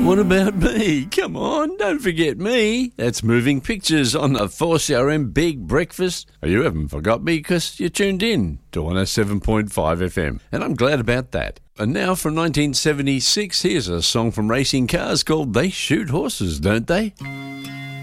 What about me? Come on, don't forget me. That's Moving Pictures on the 4CRM Big Breakfast. Oh, you haven't forgot me because you tuned in to 107.5 FM, and I'm glad about that. And now from 1976, here's a song from Racing Cars called They Shoot Horses, Don't They?